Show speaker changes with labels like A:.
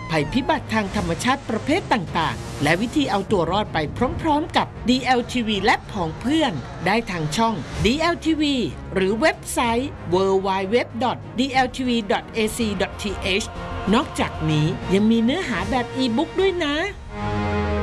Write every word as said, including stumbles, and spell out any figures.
A: ภัยพิบัติทางธรรมชาติประเภทต่างๆและวิธีเอาตัวรอดไปพร้อมๆกับ ดี แอล ที วี และผองเพื่อนได้ทางช่อง ดี แอล ที วี หรือเว็บไซต์ ดับเบิลยู ดับเบิลยู ดับเบิลยู ดอท ดี แอล ที วี ดอท เอ ซี ดอท ที เอช นอกจากนี้ยังมีเนื้อหาแบบอีบุ๊กด้วยนะ